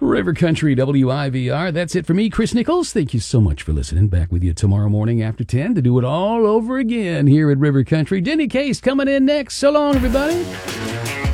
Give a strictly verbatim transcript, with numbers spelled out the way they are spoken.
River Country W I V R. That's it for me, Chris Nichols. Thank you so much for listening. Back with you tomorrow morning after ten to do it all over again here at River Country. Denny Case coming in next. So long, everybody.